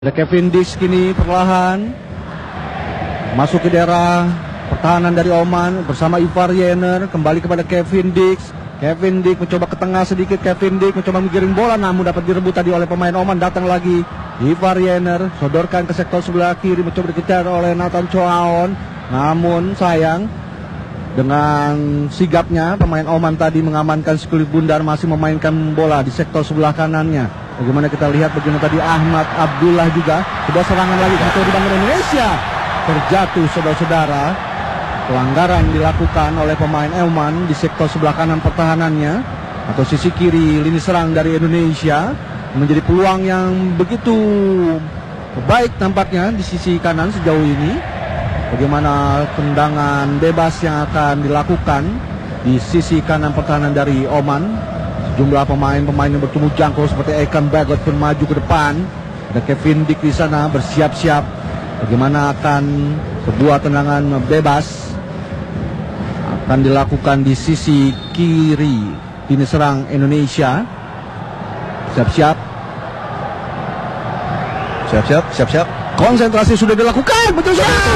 Ada Kevin Dix kini perlahan masuk ke daerah pertahanan dari Oman bersama Ivar Yener. Kembali kepada Kevin Dix. Kevin Dix mencoba ke tengah sedikit. Kevin Dix mencoba menggiring bola, namun dapat direbut tadi oleh pemain Oman. Datang lagi Ivar Yener, sodorkan ke sektor sebelah kiri, mencoba dikejar oleh Nathan Choaon. Namun sayang, dengan sigapnya pemain Oman tadi mengamankan sekulit bundar, masih memainkan bola di sektor sebelah kanannya. Bagaimana kita lihat bagaimana tadi Ahmad Abdullah juga sebuah serangan lagi untuk dibangun Indonesia. Terjatuh saudara-saudara. Pelanggaran dilakukan oleh pemain Oman di sektor sebelah kanan pertahanannya atau sisi kiri lini serang dari Indonesia. Menjadi peluang yang begitu baik tampaknya di sisi kanan sejauh ini. Bagaimana tendangan bebas yang akan dilakukan di sisi kanan pertahanan dari Oman. Jumlah pemain-pemain yang bertemu jangkau seperti Ekan Bagot pun maju ke depan. Ada Kevin Dix di sana bersiap-siap. Bagaimana akan sebuah tendangan bebas akan dilakukan di sisi kiri lini serang Indonesia. Siap-siap. Siap-siap. Konsentrasi sudah dilakukan. Betul sekali.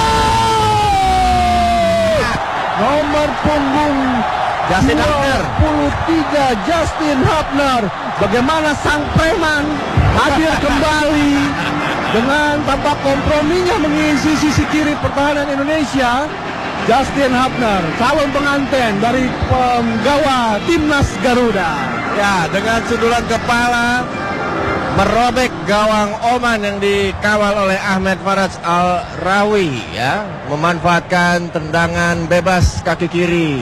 Nomor punggung Justin Hubner 23 Justin Hubner. Bagaimana sang preman hadir kembali dengan tampak komprominya mengisi sisi kiri pertahanan Indonesia. Justin Hubner, calon pengantin dari penggawa timnas Garuda. Ya, dengan sundulan kepala merobek gawang Oman yang dikawal oleh Ahmed Faraj Al-Rawi, ya, memanfaatkan tendangan bebas kaki kiri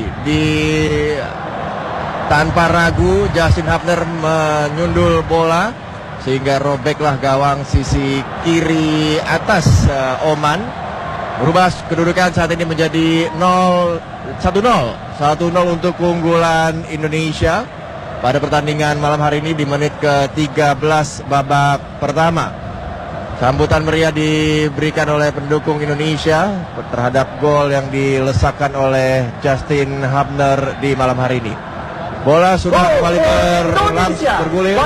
tanpa ragu. Justin Hubner menyundul bola sehingga robeklah gawang sisi kiri atas Oman. Berubah kedudukan saat ini menjadi 1-0 untuk keunggulan Indonesia pada pertandingan malam hari ini di menit ke-13 babak pertama. Sambutan meriah diberikan oleh pendukung Indonesia terhadap gol yang dilesakkan oleh Justin Hubner di malam hari ini. Bola sudah kembali bergulir.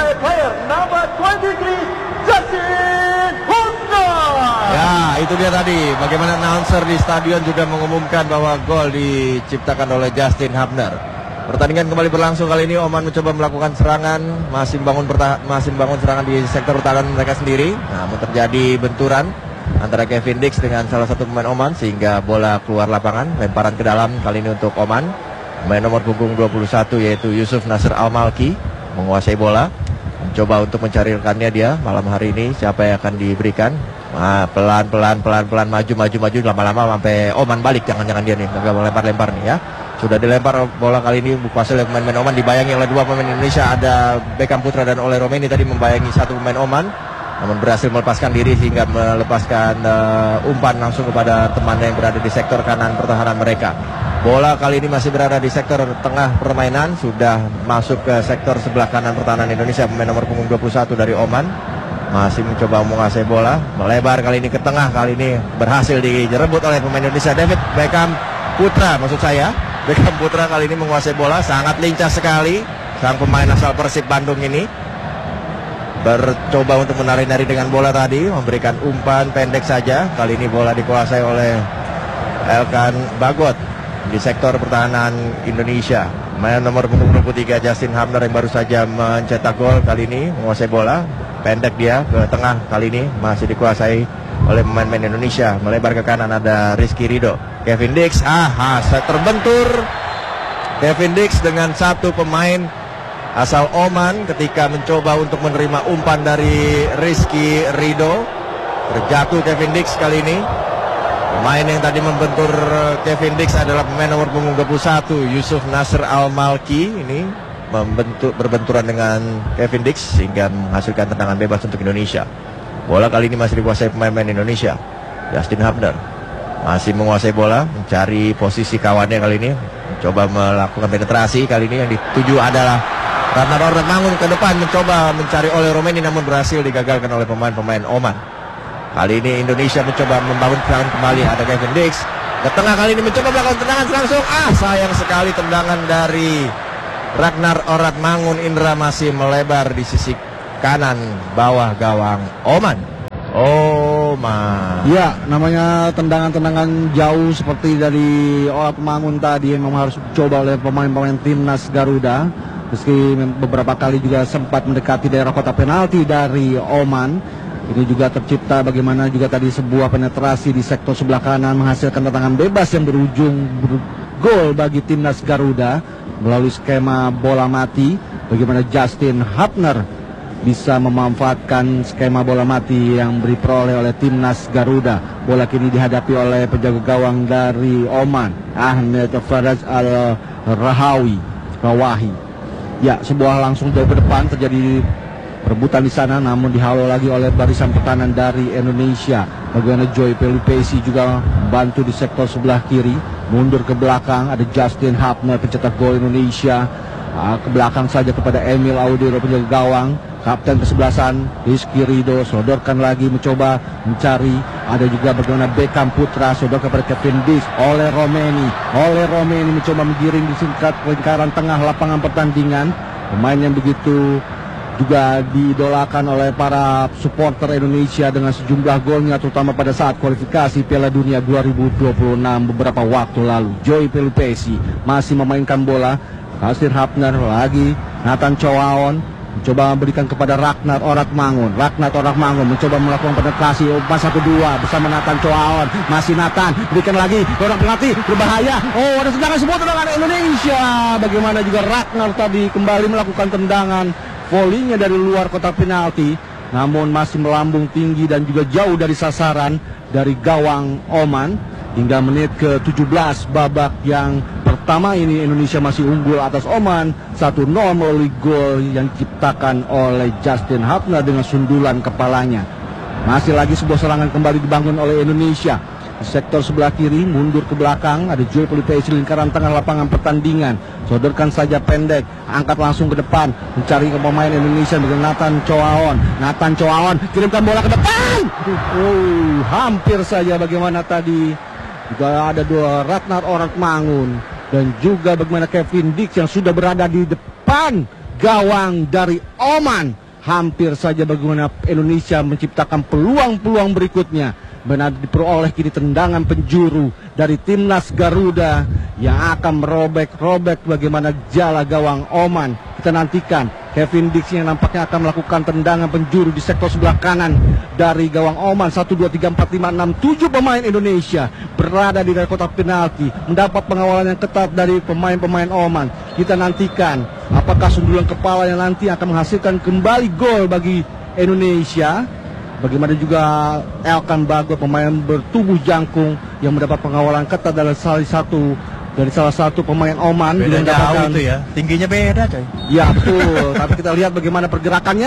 Ya, itu dia tadi. Bagaimana announcer di stadion juga mengumumkan bahwa gol diciptakan oleh Justin Hubner. Pertandingan kembali berlangsung. Kali ini Oman mencoba melakukan serangan, masih membangun serangan di sektor pertahanan mereka sendiri. Namun terjadi benturan antara Kevin Dix dengan salah satu pemain Oman sehingga bola keluar lapangan, lemparan ke dalam kali ini untuk Oman. Pemain nomor punggung 21 yaitu Yusuf Nasr Al-Malki menguasai bola, mencoba untuk mencari rekannya dia malam hari ini siapa yang akan diberikan. Pelan-pelan maju lama-lama sampai Oman balik. Jangan-jangan dia nih nggak mau lempar-lempar nih ya. Sudah dilempar bola kali ini berhasil oleh pemain-pemain Oman, dibayangi oleh dua pemain Indonesia. Ada Beckham Putra dan Ole Romeni tadi membayangi satu pemain Oman, namun berhasil melepaskan diri sehingga melepaskan umpan langsung kepada temannya yang berada di sektor kanan pertahanan mereka. Bola kali ini masih berada di sektor tengah permainan, sudah masuk ke sektor sebelah kanan pertahanan Indonesia. Pemain nomor punggung 21 dari Oman masih mencoba menguasai bola, melebar kali ini ke tengah. Kali ini berhasil direbut oleh pemain Indonesia, David Beckham Putra maksud saya. Beckham Putra kali ini menguasai bola, sangat lincah sekali. Sang pemain asal Persib Bandung ini bercoba untuk menari-nari dengan bola tadi, memberikan umpan pendek saja. Kali ini bola dikuasai oleh Ekan Bagot di sektor pertahanan Indonesia. Pemain nomor punggung 23 Justin Hubner yang baru saja mencetak gol kali ini menguasai bola. Pendek dia ke tengah, kali ini masih dikuasai oleh pemain-pemain Indonesia. Melebar ke kanan ada Rizky Ridho. Kevin Dix, terbentur Kevin Dix dengan satu pemain asal Oman ketika mencoba untuk menerima umpan dari Rizky Ridho. Terjatuh Kevin Dix kali ini. Pemain yang tadi membentur Kevin Dix adalah pemain nomor punggung 21 Yusuf Nasr Al-Malki. Ini berbenturan dengan Kevin Dix sehingga menghasilkan tendangan bebas untuk Indonesia. Bola kali ini masih dikuasai pemain-pemain Indonesia. Justin Hubner masih menguasai bola, mencari posisi kawannya kali ini, mencoba melakukan penetrasi. Kali ini yang dituju adalah Ratna Ordet Mangun ke depan, mencoba mencari Ole Romeni, namun berhasil digagalkan oleh pemain-pemain Oman. Kali ini Indonesia mencoba membangun serangan kembali. Ada Kevin Dix ke tengah, kali ini mencoba melakukan tendangan langsung. Sayang sekali tendangan dari Ragnar Ordet Mangun Indra masih melebar di sisi kanan bawah gawang Oman. Oman. Ya, namanya tendangan-tendangan jauh seperti dari Temanggung tadi memang harus coba oleh pemain-pemain timnas Garuda. Meski beberapa kali juga sempat mendekati daerah kotak penalti dari Oman. Ini juga tercipta bagaimana juga tadi sebuah penetrasi di sektor sebelah kanan menghasilkan tendangan bebas yang berujung gol bagi timnas Garuda melalui skema bola mati. Bagaimana Justin Hapner bisa memanfaatkan skema bola mati yang diperoleh oleh timnas Garuda. Bola kini dihadapi oleh penjaga gawang dari Oman, Ahmed Faraz Al-Rahawi. Ya, sebuah langsung jauh ke depan terjadi perebutan di sana, namun dihalau lagi oleh barisan pertahanan dari Indonesia. Bagaimana Joy Pelupesi juga membantu di sektor sebelah kiri, mundur ke belakang. Ada Justin Hapner pencetak gol Indonesia. Ke belakang saja kepada Emil Audero penjaga gawang. Kapten kesebelasan Rizky Ridho sodorkan lagi mencoba mencari. Ada juga bagaimana Beckham Putra sodor kepada Kevin Dix. Oleh Romeni mencoba menggiring di singkat lingkaran tengah lapangan pertandingan. Pemain yang begitu juga diidolakan oleh para supporter Indonesia dengan sejumlah golnya, terutama pada saat kualifikasi Piala Dunia 2026 beberapa waktu lalu. Joy Pelupesi masih memainkan bola. Justin Hapner lagi, Nathan Chowaon mencoba memberikan kepada Ragnar Oratmangun. Mencoba melakukan penetrasi umpan 1-2 bersama Nathan Chowaon. Masih Nathan, berikan lagi orang penalti berbahaya. Oh, ada tendangan, semua tendangan Indonesia. Bagaimana juga Ragnar tadi kembali melakukan tendangan volley-nya dari luar kotak penalti, namun masih melambung tinggi dan juga jauh dari sasaran dari gawang Oman. Hingga menit ke-17 babak yang pertama ini Indonesia masih unggul atas Oman 1-0 melalui gol yang diciptakan oleh Justin Hapner dengan sundulan kepalanya. Masih lagi sebuah serangan kembali dibangun oleh Indonesia. Di sektor sebelah kiri mundur ke belakang, ada Joy Pelupesi lingkaran tengah lapangan pertandingan. Sodorkan saja pendek, angkat langsung ke depan, mencari pemain Indonesia dengan Nathan Chowaon kirimkan bola ke depan. Hampir saja bagaimana tadi juga ada dua Ragnar Oratmangun dan juga bagaimana Kevin Dix yang sudah berada di depan gawang dari Oman. Hampir saja bagaimana Indonesia menciptakan peluang-peluang berikutnya. Benar diperoleh kini tendangan penjuru dari timnas Garuda yang akan merobek bagaimana jala gawang Oman. Kita nantikan Kevin Dix yang nampaknya akan melakukan tendangan penjuru di sektor sebelah kanan dari gawang Oman. 1, 2, 3, 4, 5, 6, 7 pemain Indonesia berada di dalam kotak penalti, mendapat pengawalan yang ketat dari pemain-pemain Oman. Kita nantikan apakah sundulan kepala yang nanti akan menghasilkan kembali gol bagi Indonesia. Bagaimana juga Elkan Bagot, pemain bertubuh jangkung yang mendapat pengawalan ketat dari salah satu pemain Oman. Beda jauh itu ya, tingginya beda coy. Ya betul, tapi kita lihat bagaimana pergerakannya.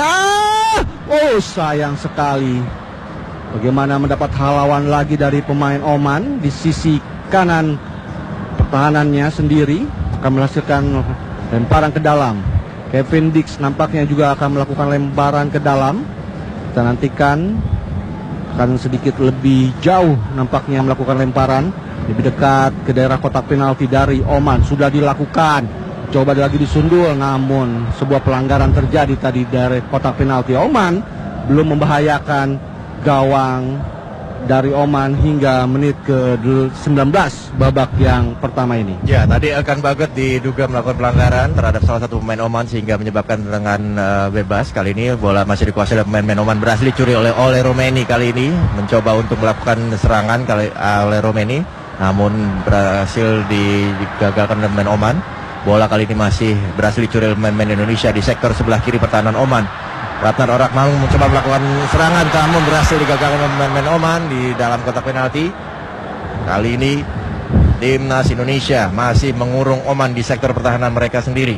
Oh, sayang sekali. Bagaimana mendapat halauan lagi dari pemain Oman di sisi kanan pertahanannya sendiri, akan menghasilkan lemparan ke dalam. Kevin Dix nampaknya juga akan melakukan lemparan ke dalam. Kita nantikan akan sedikit lebih jauh nampaknya melakukan lemparan, lebih dekat ke daerah kotak penalti dari Oman. Sudah dilakukan, coba lagi disundul, namun sebuah pelanggaran terjadi tadi dari kotak penalti. Oman belum membahayakan gawang dari Oman hingga menit ke-19 babak yang pertama ini. Ya, tadi Elkan Bagot diduga melakukan pelanggaran terhadap salah satu pemain Oman sehingga menyebabkan tendangan bebas. Kali ini bola masih dikuasai oleh pemain Oman, berhasil dicuri oleh Romeni. Kali ini mencoba untuk melakukan serangan oleh Romeni, namun berhasil digagalkan oleh pemain Oman. Bola kali ini masih berhasil dicuri oleh pemain Indonesia di sektor sebelah kiri pertahanan Oman. Ragnar Oratmangun mencoba melakukan serangan, namun berhasil digagalkan oleh pemain Oman di dalam kotak penalti. Kali ini timnas Indonesia masih mengurung Oman di sektor pertahanan mereka sendiri.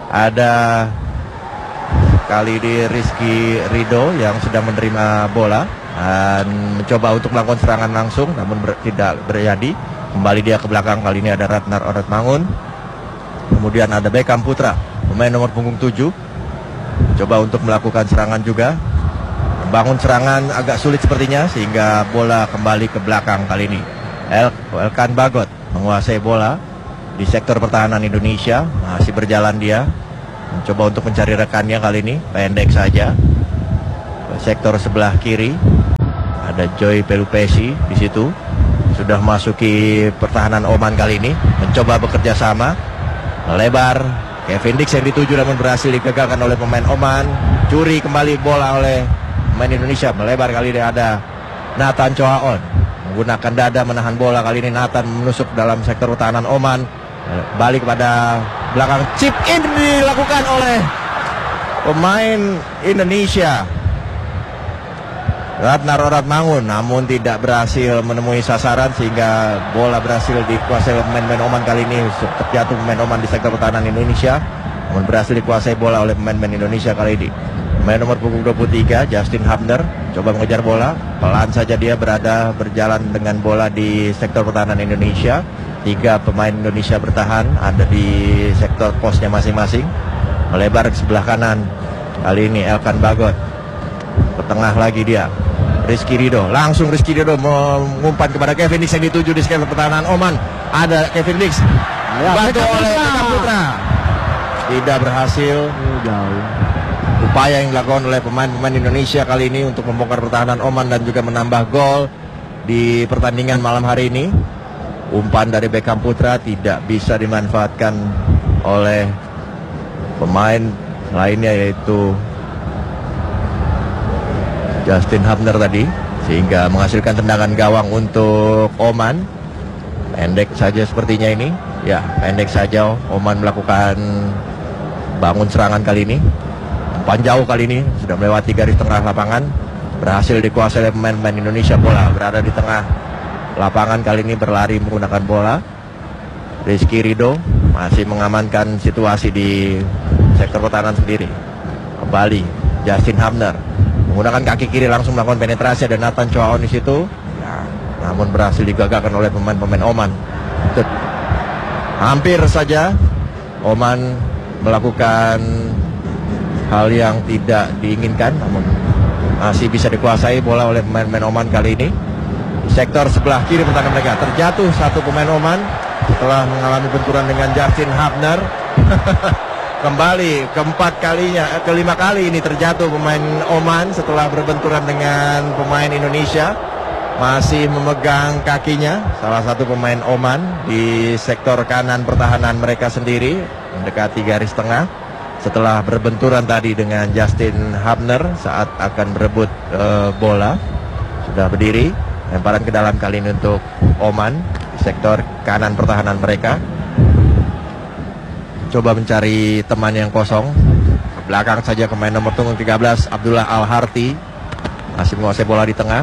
Ada kali ini Rizky Ridho yang sedang menerima bola dan mencoba untuk melakukan serangan langsung, namun tidak terjadi. Kembali dia ke belakang, kali ini ada Ragnar Oratmangun. Kemudian ada Beckham Putra, pemain nomor punggung 7. Coba untuk melakukan serangan juga. Bangun serangan agak sulit sepertinya, sehingga bola kembali ke belakang kali ini. Elkan Bagot menguasai bola di sektor pertahanan Indonesia. Masih berjalan dia, mencoba untuk mencari rekannya kali ini. Pendek saja ke sektor sebelah kiri. Ada Joy Pelupesi di situ. Sudah masuki pertahanan Oman kali ini, mencoba bekerja sama. Lebar, Kevin Dix yang dituju namun berhasil digagalkan oleh pemain Oman. Curi kembali bola oleh pemain Indonesia. Melebar kali ini ada Nathan Choaon. Menggunakan dada menahan bola kali ini. Nathan menusuk dalam sektor pertahanan Oman. Balik pada belakang, chip in dilakukan oleh pemain Indonesia Ratna Roratmangun, namun tidak berhasil menemui sasaran sehingga bola berhasil dikuasai oleh pemain-pemain Oman kali ini. Terjatuh pemain Oman di sektor pertahanan Indonesia, namun berhasil dikuasai bola oleh pemain-pemain Indonesia kali ini. Pemain nomor punggung 23 Justin Hubner coba mengejar bola, pelan saja dia berjalan dengan bola di sektor pertahanan Indonesia. 3 pemain Indonesia bertahan ada di sektor posnya masing-masing. Melebar ke sebelah kanan, kali ini Elkan Bagot. Ke tengah lagi dia Rizky Ridho, langsung Rizky Ridho mengumpan kepada Kevin Dix yang dituju di sektor pertahanan Oman. Ada Kevin Dix bantu oleh Beckham Putra, tidak berhasil. Upaya yang dilakukan oleh pemain-pemain Indonesia kali ini untuk membongkar pertahanan Oman dan juga menambah gol di pertandingan malam hari ini. Umpan dari Beckham Putra tidak bisa dimanfaatkan oleh pemain lainnya, yaitu Justin Hubner tadi, sehingga menghasilkan tendangan gawang untuk Oman. Pendek saja sepertinya ini. Ya, pendek saja Oman melakukan bangun serangan kali ini. Umpan jauh kali ini sudah melewati garis tengah lapangan. Berhasil dikuasai oleh pemain-pemain Indonesia. Bola berada di tengah lapangan kali ini, berlari menggunakan bola. Rizky Ridho masih mengamankan situasi di sektor pertahanan sendiri. Kembali Justin Hubner menggunakan kaki kiri langsung melakukan penetrasi. Ada Nathan Choaon di situ. Ya, namun berhasil digagalkan oleh pemain-pemain Oman. Hampir saja Oman melakukan hal yang tidak diinginkan, namun masih bisa dikuasai bola oleh pemain-pemain Oman kali ini. Di sektor sebelah kiri pertahanan mereka terjatuh satu pemain Oman setelah mengalami benturan dengan Justin Hubner. Kembali kelima kali ini terjatuh pemain Oman setelah berbenturan dengan pemain Indonesia. Masih memegang kakinya salah satu pemain Oman di sektor kanan pertahanan mereka sendiri, mendekati garis tengah. Setelah berbenturan tadi dengan Justin Hubner saat akan berebut bola, sudah berdiri. Lemparan ke dalam kali ini untuk Oman di sektor kanan pertahanan mereka. Coba mencari teman yang kosong. Ke belakang saja pemain nomor punggung 13 Abdullah Al-Harti masih menguasai bola di tengah.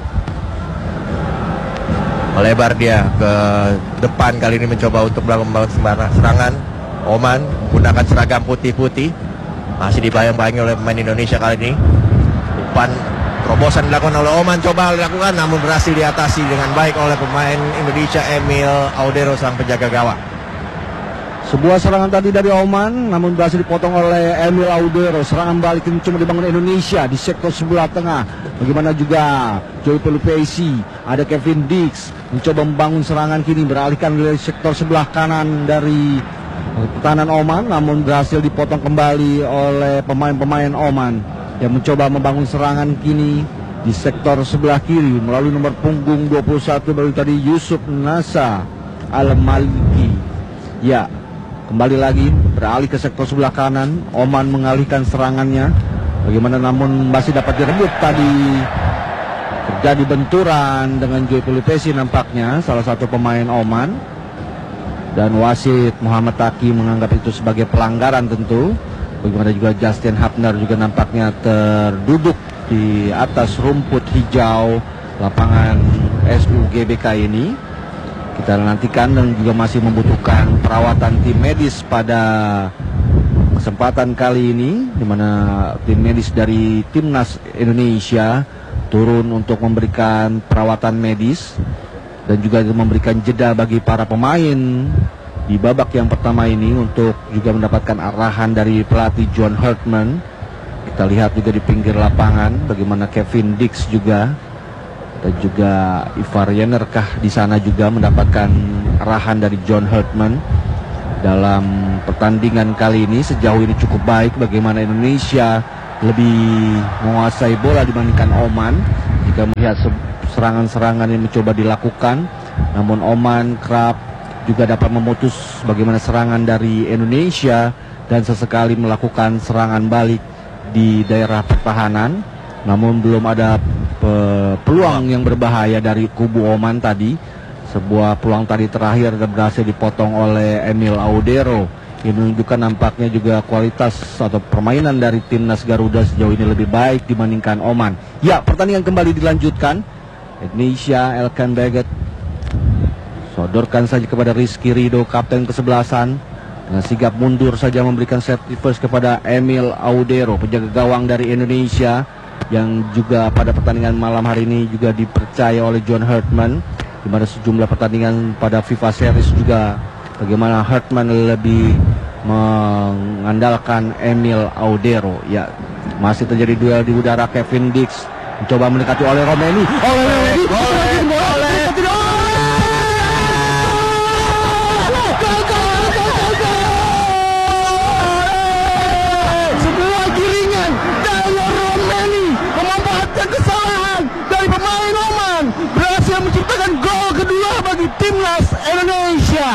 Melebar dia ke depan kali ini, mencoba untuk membangun serangan. Oman menggunakan seragam putih-putih, masih dibayang-bayangi oleh pemain Indonesia kali ini. Umpan terobosan dilakukan oleh Oman, coba dilakukan namun berhasil diatasi dengan baik oleh pemain Indonesia Emil Audero, sang penjaga gawang. Sebuah serangan tadi dari Oman namun berhasil dipotong oleh Emil Audero. Serangan balik ini cuma dibangun Indonesia di sektor sebelah tengah. Bagaimana juga Joy Pelupesi, ada Kevin Dix mencoba membangun serangan kini, beralihkan dari sektor sebelah kanan dari pertahanan Oman, namun berhasil dipotong kembali oleh pemain-pemain Oman yang mencoba membangun serangan kini di sektor sebelah kiri melalui nomor punggung 21 baru tadi Yusuf Nasa Al-Maliki. Ya, kembali lagi beralih ke sektor sebelah kanan. Oman mengalihkan serangannya. Bagaimana namun masih dapat direbut tadi. Terjadi benturan dengan Joy Pelupesi nampaknya, salah satu pemain Oman. Dan wasit Muhammad Taki menganggap itu sebagai pelanggaran tentu. Bagaimana juga Justin Hubner juga nampaknya terduduk di atas rumput hijau lapangan SUGBK ini. Kita nantikan dan juga masih membutuhkan perawatan tim medis pada kesempatan kali ini, di mana tim medis dari Timnas Indonesia turun untuk memberikan perawatan medis dan juga memberikan jeda bagi para pemain di babak yang pertama ini untuk juga mendapatkan arahan dari pelatih John Hartman. Kita lihat juga di pinggir lapangan bagaimana Kevin Dix juga dan juga Ivar Yenerkah di sana juga mendapatkan arahan dari John Hartman. Dalam pertandingan kali ini sejauh ini cukup baik, bagaimana Indonesia lebih menguasai bola dibandingkan Oman. jika melihat serangan-serangan yang mencoba dilakukan. Namun Oman kerap juga dapat memutus bagaimana serangan dari Indonesia dan sesekali melakukan serangan balik di daerah pertahanan. Namun belum ada peluang yang berbahaya dari kubu Oman tadi. Sebuah peluang tadi terakhir berhasil dipotong oleh Emil Audero. Ini menunjukkan nampaknya juga kualitas atau permainan dari timnas Garuda sejauh ini lebih baik dibandingkan Oman. Ya, pertandingan kembali dilanjutkan. Indonesia, Elkan Bagot sodorkan saja kepada Rizky Ridho, kapten kesebelasan, dengan sigap mundur saja memberikan set reverse kepada Emil Audero, penjaga gawang dari Indonesia, yang juga pada pertandingan malam hari ini juga dipercaya oleh John Hartman, di mana sejumlah pertandingan pada FIFA Series juga bagaimana Hartman lebih mengandalkan Emil Audero. Ya, masih terjadi duel di udara. Kevin Dix mencoba mendekati oleh Romeni. Sebuah giringan dari Romeni memanfaatkan kesalahan dari pemain Oman, berhasil menciptakan gol kedua bagi timnas Indonesia.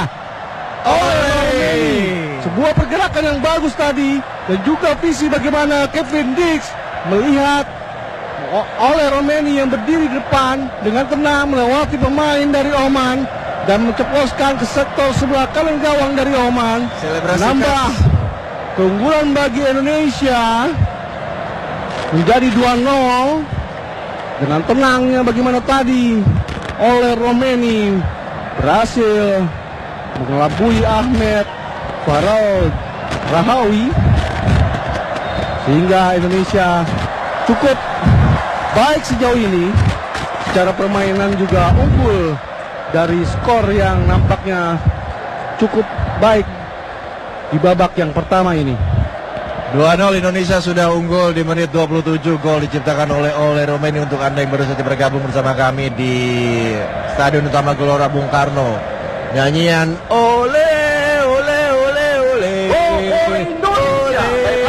Sebuah pergerakan yang bagus tadi, dan juga visi bagaimana Kevin Dix melihat oleh Romeni yang berdiri di depan dengan tenang melewati pemain dari Oman dan menceploskan ke sektor sebelah kanan gawang dari Oman. Nambah keunggulan bagi Indonesia menjadi 2-0 dengan tenangnya bagaimana tadi oleh Romeni berhasil mengelabui Ahmed Farel Rahawi, sehingga Indonesia cukup baik sejauh ini. Secara permainan juga unggul dari skor yang nampaknya cukup baik di babak yang pertama ini. 2-0 Indonesia sudah unggul di menit 27. Gol diciptakan oleh Romeni. Untuk Anda yang baru saja bergabung bersama kami di Stadion Utama Gelora Bung Karno, nyanyian ole ole ole ole Indonesia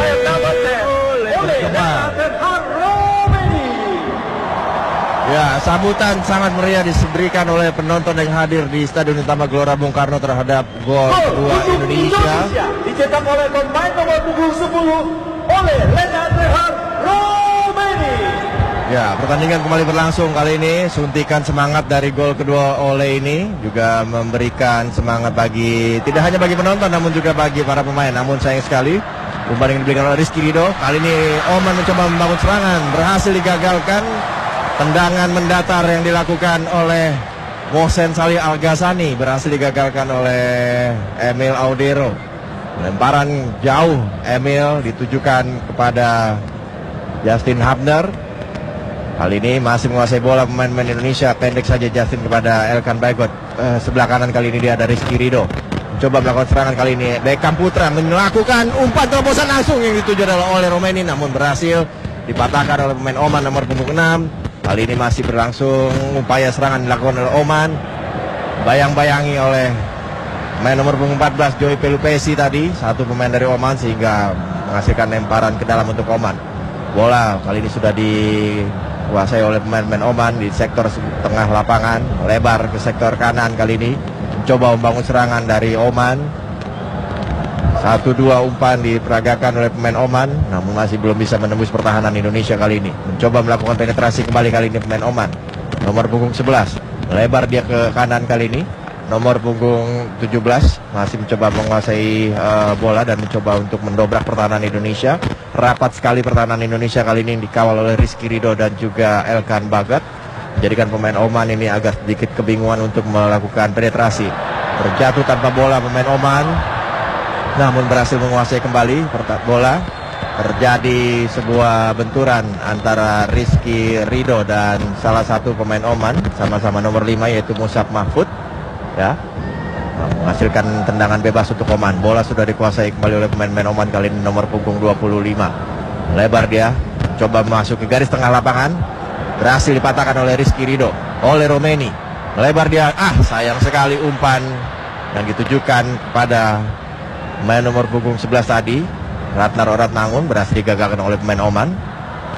ya, sambutan sangat meriah diberikan oleh penonton yang hadir di Stadion Utama Gelora Bung Karno terhadap gol kedua Indonesia. Dicetak oleh pemain nomor punggung 10 oleh Lennart Romeni. Ya, pertandingan kembali berlangsung. Kali ini suntikan semangat dari gol kedua oleh ini juga memberikan semangat bagi tidak hanya bagi penonton namun juga bagi para pemain. Namun sayang sekali umpan yang diberikan oleh Rizky Ridho. Kali ini Oman mencoba membangun serangan, berhasil digagalkan. Tendangan mendatar yang dilakukan oleh Mohsen Salih Al-Ghassani berhasil digagalkan oleh Emil Audero. Lemparan jauh Emil ditujukan kepada Justin Hubner. Kali ini masih menguasai bola pemain-pemain Indonesia. Pendek saja Justin kepada Elkan Bagot. Sebelah kanan kali ini dia ada Rizky Ridho. Coba melakukan serangan kali ini. Beckham Putra melakukan umpan terobosan langsung yang dituju oleh Romeni, namun berhasil dipatahkan oleh pemain Oman nomor punggung 6. Kali ini masih berlangsung upaya serangan dilakukan oleh Oman. Bayang-bayangi oleh pemain nomor punggung 14 Joy Pelupesi tadi, satu pemain dari Oman, sehingga menghasilkan lemparan ke dalam untuk Oman. Bola kali ini sudah dikuasai oleh pemain-pemain Oman di sektor tengah lapangan, lebar ke sektor kanan kali ini. Mencoba membangun serangan dari Oman. 1-2 umpan diperagakan oleh pemain Oman, namun masih belum bisa menembus pertahanan Indonesia kali ini. Mencoba melakukan penetrasi kembali kali ini pemain Oman. Nomor punggung 11, lebar dia ke kanan kali ini. Nomor punggung 17 masih mencoba menguasai bola dan mencoba untuk mendobrak pertahanan Indonesia. Rapat sekali pertahanan Indonesia kali ini dikawal oleh Rizky Ridho dan juga Elkan Bagot. Menjadikan pemain Oman ini agak sedikit kebingungan untuk melakukan penetrasi. Terjatuh tanpa bola pemain Oman, namun berhasil menguasai kembali bola. Terjadi sebuah benturan antara Rizky Ridho dan salah satu pemain Oman, sama-sama nomor 5 yaitu Musab Mahfud, ya, menghasilkan tendangan bebas untuk Oman. Bola sudah dikuasai kembali oleh pemain-pemain Oman kali ini nomor punggung 25. Lebar dia, coba masuk ke garis tengah lapangan, berhasil dipatahkan oleh Rizky Ridho, oleh Romeni. Lebar dia, sayang sekali umpan yang ditujukan kepada pemain nomor punggung 11 tadi, Ratnar Oratmangun, berhasil digagalkan oleh pemain Oman.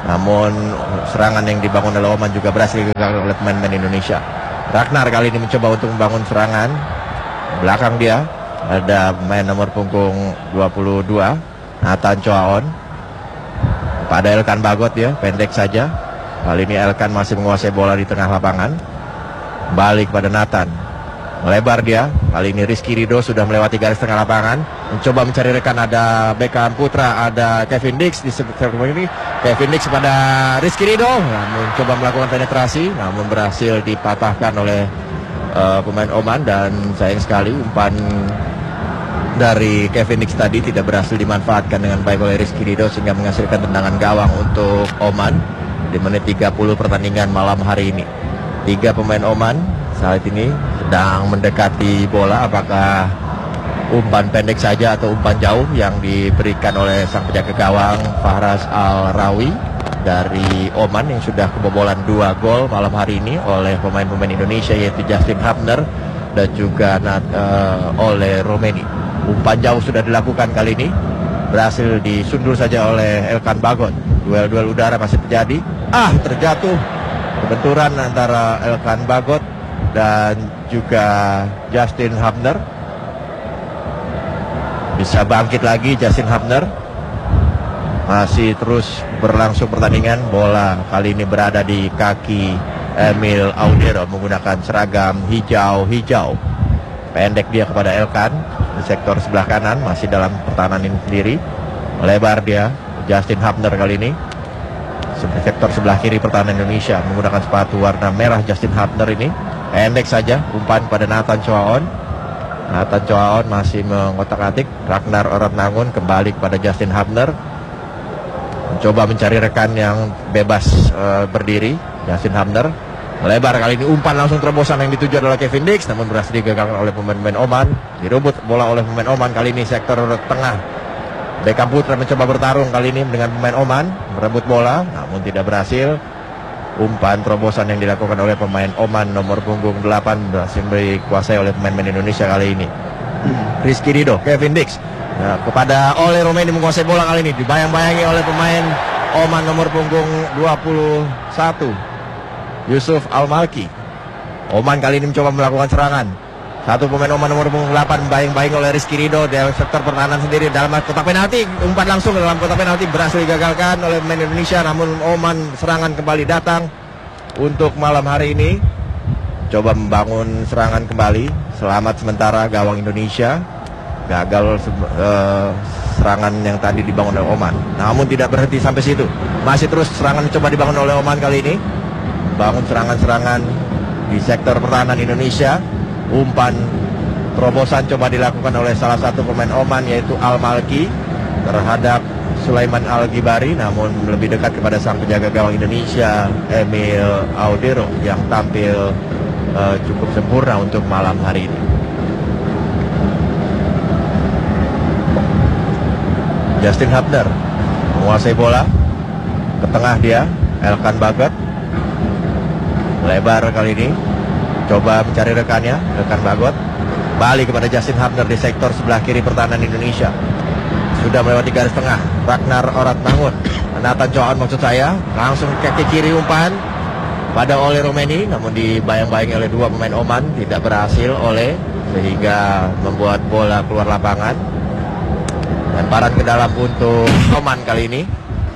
Namun serangan yang dibangun oleh Oman juga berhasil digagalkan oleh pemain-pemain Indonesia. Ragnar kali ini mencoba untuk membangun serangan. Belakang dia ada pemain nomor punggung 22, Nathan Choaon. Pada Elkan Bagot ya, pendek saja. Kali ini Elkan masih menguasai bola di tengah lapangan. Balik pada Nathan. Melebar dia. Kali ini Rizky Ridho sudah melewati garis tengah lapangan. Mencoba mencari rekan, ada Beckham Putra, ada Kevin Dix di sekitar ini. Kevin Dix pada Rizky Ridho. Mencoba melakukan penetrasi, namun berhasil dipatahkan oleh pemain Oman. Dan sayang sekali umpan dari Kevin Dix tadi tidak berhasil dimanfaatkan dengan baik oleh Rizky Ridho, sehingga menghasilkan tendangan gawang untuk Oman di menit 30 pertandingan malam hari ini. 3 pemain Oman saat ini sedang mendekati bola. Apakah umpan pendek saja atau umpan jauh yang diberikan oleh sang penjaga gawang Fahras Al-Rawi dari Oman yang sudah kebobolan 2 gol malam hari ini oleh pemain-pemain Indonesia, yaitu Justin Hubner dan juga oleh Romeni. Umpan jauh sudah dilakukan kali ini, berhasil disundur saja oleh Elkan Bagot. Duel-duel udara masih terjadi. Terjatuh. Benturan antara Elkan Bagot dan juga Justin Hubner. Bisa bangkit lagi Justin Hubner. Masih terus berlangsung pertandingan. Bola kali ini berada di kaki Emil Audero menggunakan seragam hijau-hijau. Pendek dia kepada Elkan di sektor sebelah kanan, masih dalam pertahanan ini sendiri. Melebar dia Justin Hubner kali ini. Sektor sebelah kiri pertahanan Indonesia menggunakan sepatu warna merah. Justin Hubner ini pendek saja, umpan pada Nathan Choaon. Nathan Choaon masih mengotak-atik. Ragnar Oratmangun kembali kepada Justin Hubner, mencoba mencari rekan yang bebas berdiri. Justin Hubner melebar, kali ini umpan langsung terobosan yang dituju adalah Kevin Dix, namun berhasil digagalkan oleh pemain-pemain Oman. Direbut bola oleh pemain Oman, kali ini sektor tengah. Beckham Putra mencoba bertarung kali ini dengan pemain Oman, merebut bola namun tidak berhasil. Umpan terobosan yang dilakukan oleh pemain Oman nomor punggung 8 berhasil dikuasai oleh pemain-pemain Indonesia kali ini. Rizky Ridho, Kevin Dix kepada Ole Romeni menguasai bola kali ini, dibayang-bayangi oleh pemain Oman nomor punggung 21 Yusuf Al-Malki. Oman kali ini mencoba melakukan serangan. Satu pemain Oman nomor 8 bayang-bayang oleh Rizky Ridho dari sektor pertahanan sendiri dalam kotak penalti. Umpan langsung dalam kotak penalti berhasil digagalkan oleh pemain Indonesia, namun Oman serangan kembali datang untuk malam hari ini. Coba membangun serangan kembali. Selamat sementara gawang Indonesia. Gagal serangan yang tadi dibangun oleh Oman. Namun tidak berhenti sampai situ. Masih terus serangan coba dibangun oleh Oman kali ini. Bangun serangan-serangan di sektor pertahanan Indonesia. Umpan terobosan coba dilakukan oleh salah satu pemain Oman, yaitu Al-Malki terhadap Sulaiman Al-Ghibari, namun lebih dekat kepada sang penjaga gawang Indonesia Emil Audero yang tampil cukup sempurna untuk malam hari ini. Justin Hubner menguasai bola ke tengah dia, Elkan Bagot lebar kali ini. Coba mencari rekannya, rekan Bagot. Balik kepada Justin Hubner di sektor sebelah kiri pertahanan Indonesia. Sudah melewati garis tengah. Ragnar Oratmangun, Nathan Choaon maksud saya. Langsung kaki kiri umpan pada Ole Romeni, namun dibayang-bayangi oleh 2 pemain Oman. Tidak berhasil Ole, sehingga membuat bola keluar lapangan. Lemparan ke dalam untuk Oman kali ini.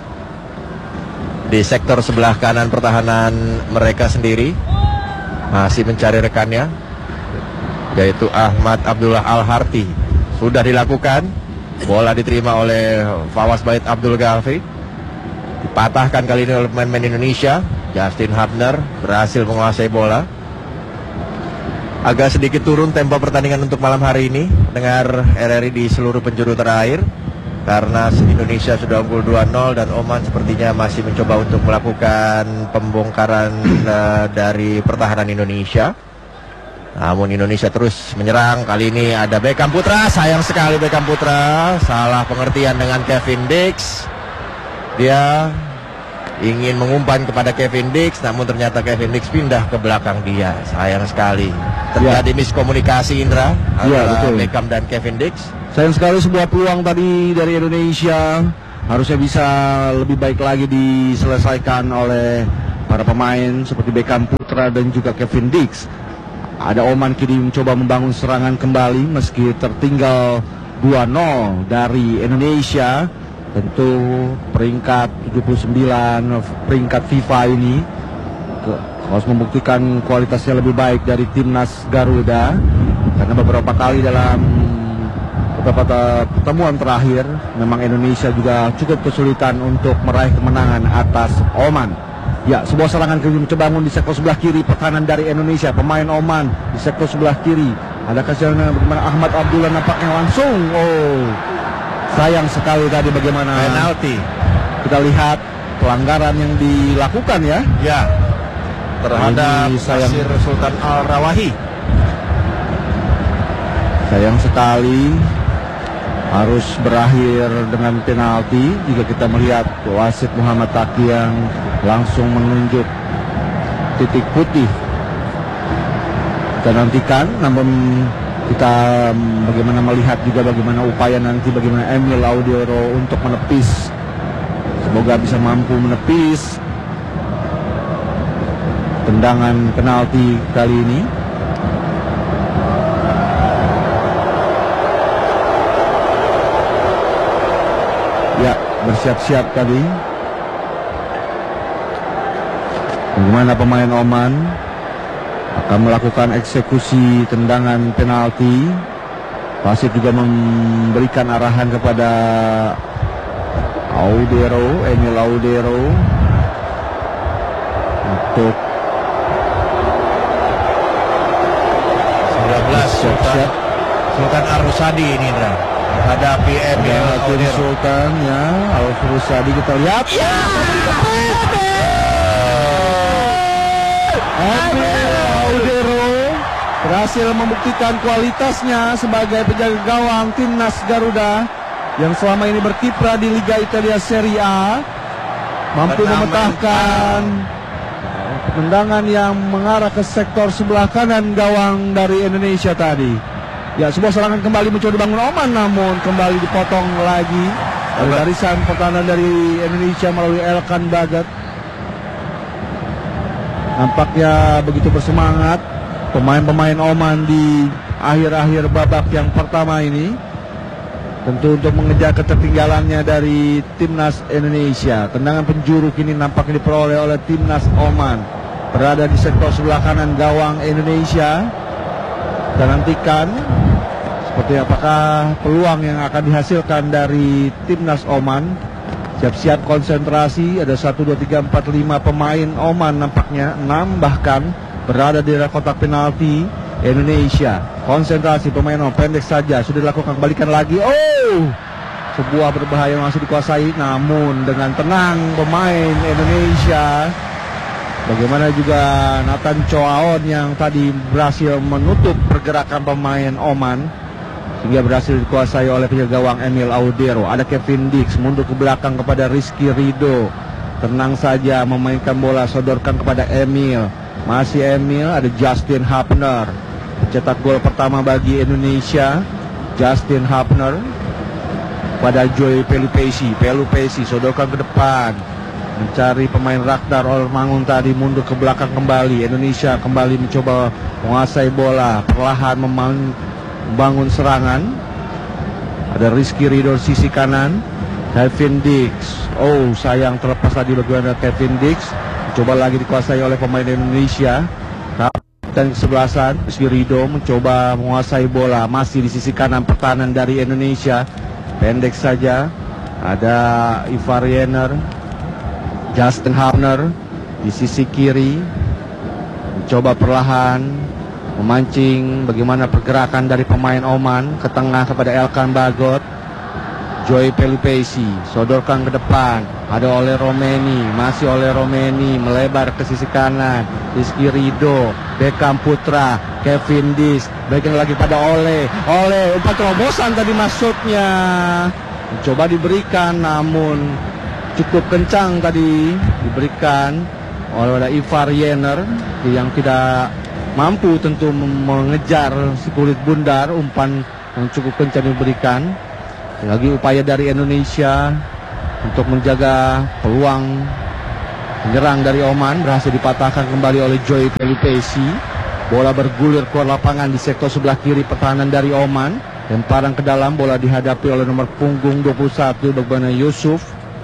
Di sektor sebelah kanan pertahanan mereka sendiri. Masih mencari rekannya, yaitu Ahmad Abdullah Al-Harti. Sudah dilakukan. Bola diterima oleh Fawaz Bait Abdul Ghafri. Dipatahkan kali ini oleh pemain-pemain Indonesia. Justin Hubner berhasil menguasai bola. Agak sedikit turun tempo pertandingan untuk malam hari ini. Dengar RRI di seluruh penjuru terakhir, karena Indonesia sudah unggul 2-0 dan Oman sepertinya masih mencoba untuk melakukan pembongkaran dari pertahanan Indonesia. Namun Indonesia terus menyerang. Kali ini ada Beckham Putra. Sayang sekali Beckham Putra salah pengertian dengan Kevin Dix. Dia ingin mengumpan kepada Kevin Dix, namun ternyata Kevin Dix pindah ke belakang dia. Sayang sekali. Terjadi miskomunikasi, Indra, antara Beckham dan Kevin Dix. Sayang sekali sebuah peluang tadi dari Indonesia. harusnya bisa lebih baik lagi diselesaikan oleh para pemain seperti Beckham Putra dan juga Kevin Dix. Ada Oman kini mencoba membangun serangan kembali meski tertinggal 2-0 dari Indonesia. Tentu peringkat 79 peringkat FIFA ini harus membuktikan kualitasnya lebih baik dari timnas Garuda, karena beberapa kali dalam beberapa pertemuan terakhir memang Indonesia juga cukup kesulitan untuk meraih kemenangan atas Oman. Ya, sebuah serangan kembali mencoba bangun di sektor sebelah kiri pertahanan dari Indonesia. Pemain Oman di sektor sebelah kiri. Ada kesialan bagaimana Ahmad Abdullah nampaknya langsung. Oh, sayang sekali tadi bagaimana penalti. Kita lihat pelanggaran yang dilakukan ya. Ya, terhadap Nasir Sultan Al-Rawahi. Sayang sekali harus berakhir dengan penalti. Jika kita melihat wasit Muhammad Taki yang langsung menunjuk titik putih. Kita nantikan, namun kita bagaimana melihat juga bagaimana upaya nanti bagaimana Emil Audiero untuk menepis. Semoga bisa mampu menepis tendangan penalti kali ini. Ya, bersiap-siap tadi. Bagaimana pemain Oman akan melakukan eksekusi tendangan penalti. Wasit juga memberikan arahan kepada Audiero, Emil Audiero, untuk 19 Sultan Arusadi ini, Indra, menghadapi Emil Audiero. Sultan ya, Arusadi kita lihat. Ya! Emil Audiero berhasil membuktikan kualitasnya sebagai penjaga gawang timnas Garuda yang selama ini berkiprah di Liga Italia Serie A, mampu memetahkan tendangan yang mengarah ke sektor sebelah kanan gawang dari Indonesia tadi. Ya, sebuah serangan kembali mencoba dibangun Oman, namun kembali dipotong lagi dari barisan pertahanan dari Indonesia melalui Elkan Bagat. Nampaknya begitu bersemangat pemain-pemain Oman di akhir-akhir babak yang pertama ini, tentu untuk mengejar ketertinggalannya dari timnas Indonesia. Tendangan penjuru kini nampaknya diperoleh oleh timnas Oman, berada di sektor sebelah kanan gawang Indonesia. Kita nantikan seperti apakah peluang yang akan dihasilkan dari timnas Oman. Siap-siap konsentrasi, ada 1, 2, 3, 4, 5 pemain Oman nampaknya, 6 bahkan berada di daerah kotak penalti Indonesia. Konsentrasi pemain Oman, pendek saja, sudah dilakukan, kembalikan lagi. Oh, sebuah berbahaya masih dikuasai, namun dengan tenang pemain Indonesia. Bagaimana juga Nathan Choaon yang tadi berhasil menutup pergerakan pemain Oman sehingga berhasil dikuasai oleh penjaga gawang Emil Audiero. Ada Kevin Dix mundur ke belakang kepada Rizky Ridho, tenang saja memainkan bola, sodorkan kepada Emil. Masih Emil, ada Justin Hapner, pencetak gol pertama bagi Indonesia. Justin Hapner pada Joy Pelupesi, sodorkan ke depan, mencari pemain Raktar Ormangun tadi, mundur ke belakang kembali. Indonesia kembali mencoba menguasai bola, perlahan membangun serangan. Ada Rizky Ridho sisi kanan, Kevin Dix. Oh, sayang terlepas tadi bagaimana Kevin Dix. Coba lagi dikuasai oleh pemain Indonesia. Dan kesebelasan Rizky Ridho mencoba menguasai bola, masih di sisi kanan pertahanan dari Indonesia. Pendek saja. Ada Ivar Yener, Justin Hapner di sisi kiri, mencoba perlahan memancing bagaimana pergerakan dari pemain Oman ke tengah kepada Elkan Bagot. Joy Pelupesi sodorkan ke depan, ada oleh Romeni, masih oleh Romeni, melebar ke sisi kanan. Rizky Ridho, Beckham Putra, Kevin Dix, bagian lagi pada oleh umpan terobosan tadi maksudnya, mencoba diberikan namun cukup kencang tadi diberikan oleh Ivar Yener yang tidak mampu tentu mengejar si kulit bundar. Umpan yang cukup kencang diberikan. Lagi upaya dari Indonesia untuk menjaga peluang penyerang dari Oman. Berhasil dipatahkan kembali oleh Joy Pelupesi. Bola bergulir keluar lapangan di sektor sebelah kiri pertahanan dari Oman. Lemparan ke dalam, bola dihadapi oleh nomor punggung 21 bagaimana Yusuf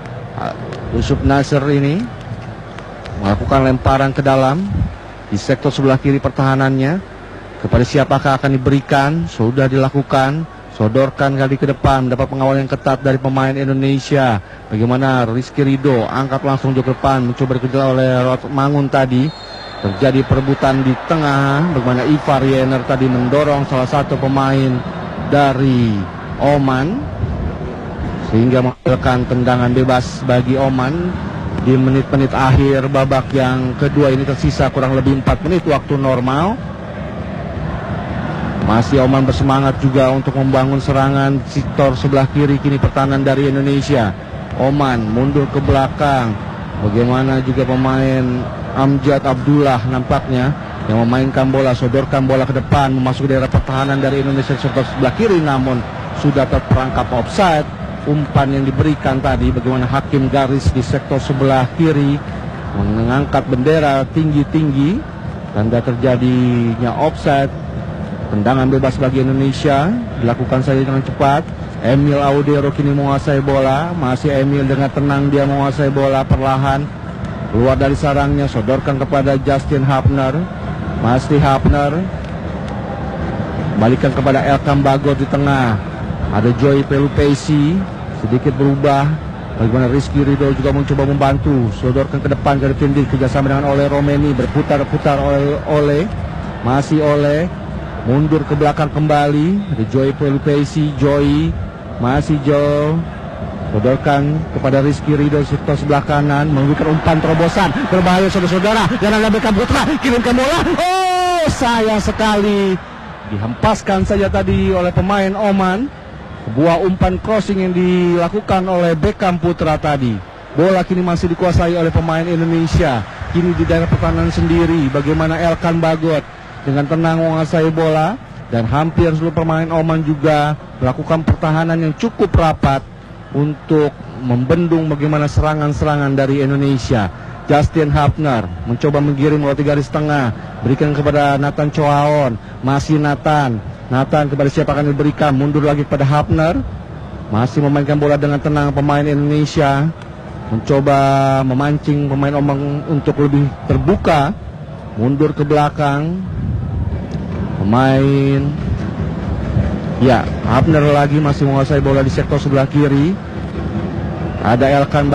Nasr ini melakukan lemparan ke dalam di sektor sebelah kiri pertahanannya. Kepada siapakah akan diberikan? Sudah dilakukan. Sodorkan kali ke depan, mendapat pengawal yang ketat dari pemain Indonesia. Bagaimana Rizky Ridho angkat langsung ke depan, mencoba dikejar oleh Rod Mangun tadi. Terjadi perebutan di tengah, bagaimana Ivar Yener tadi mendorong salah satu pemain dari Oman sehingga menghasilkan tendangan bebas bagi Oman di menit-menit akhir babak yang kedua ini. Tersisa kurang lebih 4 menit waktu normal. Masih Oman bersemangat juga untuk membangun serangan sektor sebelah kiri kini pertahanan dari Indonesia. Oman mundur ke belakang. Bagaimana juga pemain Amjad Abdullah nampaknya yang memainkan bola, sodorkan bola ke depan, memasuki daerah pertahanan dari Indonesia sektor sebelah kiri, namun sudah terperangkap offside. Umpan yang diberikan tadi, bagaimana hakim garis di sektor sebelah kiri mengangkat bendera tinggi-tinggi, tanda terjadinya offside. Tendangan bebas bagi Indonesia dilakukan saja dengan cepat. Emil Audero kini menguasai bola. Masih Emil dengan tenang dia menguasai bola perlahan. Keluar dari sarangnya, sodorkan kepada Justin Hapner. Masih Hapner. Balikan kepada Elkan Bagot di tengah. Ada Joy Pelupesi. Sedikit berubah. Bagaimana Rizky Ridho juga mencoba membantu. Sodorkan ke depan dari Vindik. Kerjasama dengan Ole Romeni. Berputar-putar oleh masih Ole. Mundur ke belakang kembali. Ada Joy Pelupesi. Joy. Masih Joe. Sodorkan kepada Rizky Ridho sektor sebelah kanan. Memberikan umpan terobosan. Berbahaya saudara-saudara. Dan ada Beckham Putra. Kirimkan bola. Oh, sayang sekali. Dihempaskan saja tadi oleh pemain Oman. Sebuah umpan crossing yang dilakukan oleh Beckham Putra tadi. Bola kini masih dikuasai oleh pemain Indonesia. Kini di daerah pertahanan sendiri. Bagaimana Elkan Bagot dengan tenang menguasai bola, dan hampir seluruh pemain Oman juga melakukan pertahanan yang cukup rapat untuk membendung bagaimana serangan-serangan dari Indonesia. Justin Hapner mencoba menggiring melalui garis tengah, berikan kepada Nathan Choaon. Masih Nathan kepada siapa akan diberikan, mundur lagi kepada Hapner. Masih memainkan bola dengan tenang pemain Indonesia, mencoba memancing pemain Oman untuk lebih terbuka. Mundur ke belakang pemain, ya, Hapner lagi masih menguasai bola di sektor sebelah kiri. Ada Elkan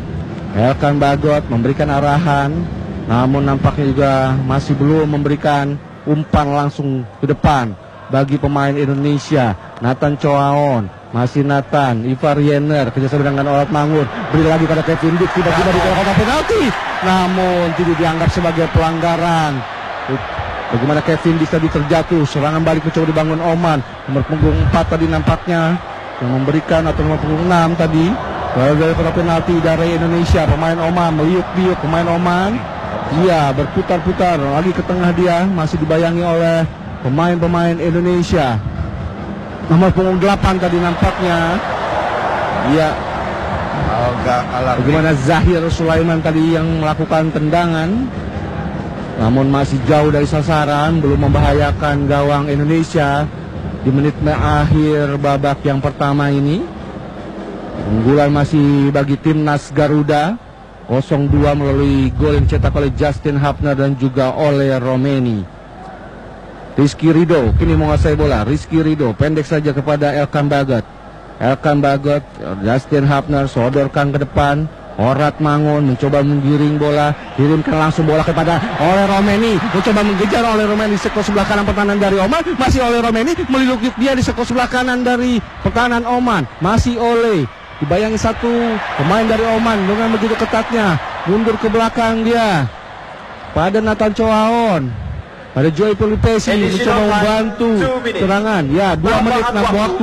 Bagot memberikan arahan, namun nampaknya juga masih belum memberikan umpan langsung ke depan bagi pemain Indonesia. Nathan Choaon, masih Nathan, Ivar Yener kerjasama dengan Orat Mangun, beri lagi pada Kevin Dick, tiba-tiba di kotak penalti, namun tidak dianggap sebagai pelanggaran. Bagaimana Kevin Dick tadi terjatuh, serangan balik mencoba dibangun Oman. Nomor punggung 4 tadi nampaknya yang memberikan, atau nomor punggung 6 tadi. Dari kotak penalti dari Indonesia, pemain Oman meliuk-liuk pemain Oman. Iya, berputar-putar lagi ke tengah dia, masih dibayangi oleh pemain-pemain Indonesia. Nomor punggung 8 tadi nampaknya. Iya. Bagaimana Zahir Sulaiman tadi yang melakukan tendangan, namun masih jauh dari sasaran, belum membahayakan gawang Indonesia di menit akhir babak yang pertama ini. Unggulan masih bagi timnas Garuda 0-2 melalui gol yang dicetak oleh Justin Hapner dan juga oleh Romeni. Rizky Ridho kini menguasai bola. Rizky Ridho pendek saja kepada Elkan Bagot. Justin Hapner sodorkan ke depan. Orat Mangun mencoba menggiring bola, kirimkan langsung bola kepada oleh Romeni, mencoba mengejar oleh Romeni di sektor sebelah kanan pertahanan dari Oman. Masih oleh Romeni meliluk-liuk dia di sektor sebelah kanan dari pertahanan Oman. Masih oleh dibayangi satu pemain dari Oman dengan begitu ketatnya, mundur ke belakang dia pada Nathan Choaon, pada Joy Pelupesi mencoba membantu serangan. Ya, 2 menit waktu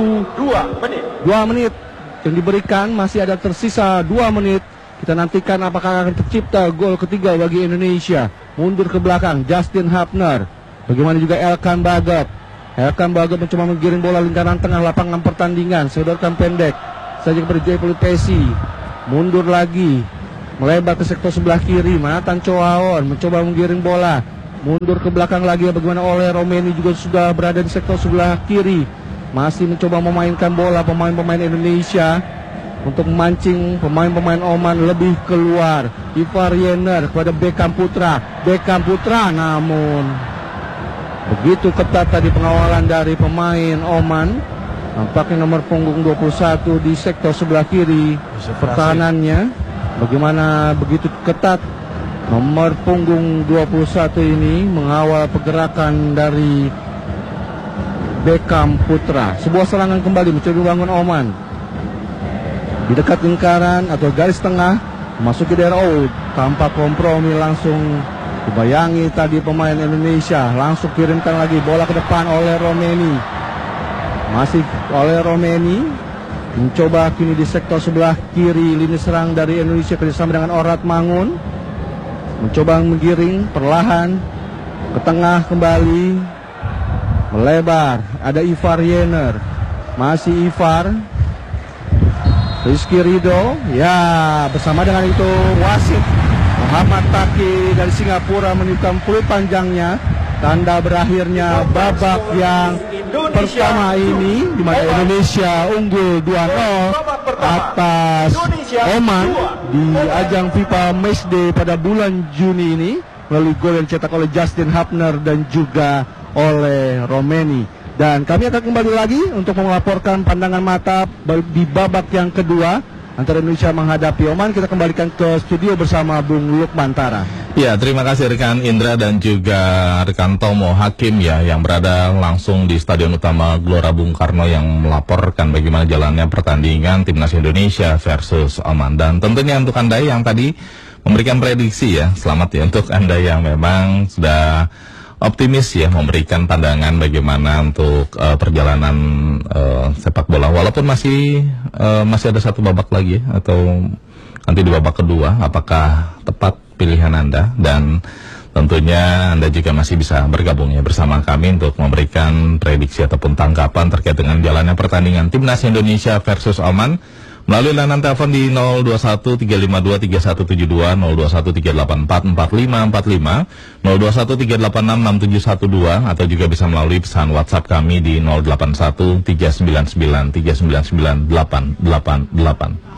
2 menit yang diberikan, masih ada tersisa 2 menit. Kita nantikan apakah akan tercipta gol ketiga bagi Indonesia. Mundur ke belakang Justin Hapner, bagaimana juga Elkan Bagot mencoba menggiring bola lingkaran tengah lapangan pertandingan, sodorkan pendek saja kepada Joy Pelupesi. mundur lagi, melebar ke sektor sebelah kiri. Manatan Choaon mencoba menggiring bola, mundur ke belakang lagi. Bagaimana oleh Romeni juga sudah berada di sektor sebelah kiri, masih mencoba memainkan bola pemain-pemain Indonesia untuk memancing pemain-pemain Oman lebih keluar. Ivar Yener kepada Beckham Putra, namun begitu ketat tadi pengawalan dari pemain Oman. Nampaknya nomor punggung 21 di sektor sebelah kiri pertahanannya. Bagaimana begitu ketat nomor punggung 21 ini mengawal pergerakan dari Beckham Putra. Sebuah serangan kembali mencoba dibangun Oman di dekat lingkaran atau garis tengah, memasuki daerah tanpa kompromi, langsung dibayangi tadi pemain Indonesia. Langsung kirimkan lagi bola ke depan oleh Romeni. Masih oleh Romeni mencoba kini di sektor sebelah kiri lini serang dari Indonesia kerjasama dengan Orat Mangun. Mencoba menggiring perlahan ke tengah kembali, melebar. Ada Ivar Yener, masih Ivar, Rizky Ridho, ya bersama dengan itu wasit Muhammad Taki dari Singapura meniupkan peluit panjangnya, tanda berakhirnya babak yang pertama ini, di mana Indonesia unggul 2-0 atas Oman di ajang FIFA Matchday pada bulan Juni ini melalui gol yang dicetak oleh Justin Hapner dan juga oleh Romeni. Dan kami akan kembali lagi untuk melaporkan pandangan mata di babak yang kedua antara Indonesia menghadapi Oman. Kita kembalikan ke studio bersama Bung Lukman Tara. Ya, terima kasih rekan Indra dan juga rekan Tomo Hakim ya, yang berada langsung di Stadion Utama Gelora Bung Karno yang melaporkan bagaimana jalannya pertandingan Timnas Indonesia versus Oman. Dan tentunya untuk Anda yang tadi memberikan prediksi ya, selamat ya untuk Anda yang memang sudah optimis ya memberikan pandangan bagaimana untuk perjalanan sepak bola, walaupun masih ada satu babak lagi ya, atau nanti di babak kedua, apakah tepat pilihan Anda? Dan tentunya Anda juga masih bisa bergabung ya bersama kami untuk memberikan prediksi ataupun tanggapan terkait dengan jalannya pertandingan Timnas Indonesia versus Oman melalui layanan telepon di 021-352-3172, 021-384-4545, 021-386-6712, atau juga bisa melalui pesan WhatsApp kami di 081-399-399-888.